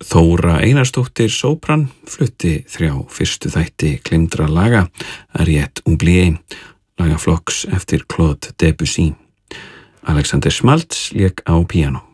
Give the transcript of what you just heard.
Þóra Einarsdóttir sópran flutti 3 fyrstu þætti gleymdra laga, Ariette Oubliée, lagaflokks eftir Claude Debussy. Alexander Smaltz lék á píanó.